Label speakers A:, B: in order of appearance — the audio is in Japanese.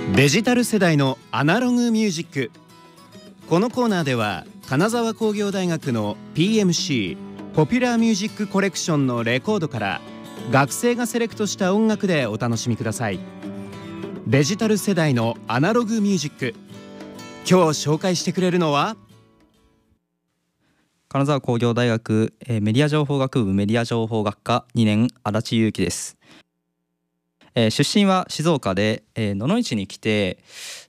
A: デジタル世代のアナログミュージック。このコーナーでは金沢工業大学の PMC ポピュラーミュージックコレクションのレコードから学生がセレクトした音楽でお楽しみください。デジタル世代のアナログミュージック。今日紹介してくれるのは
B: 金沢工業大学メディア情報学部メディア情報学科2年足立裕樹です。出身は静岡で野々市に来て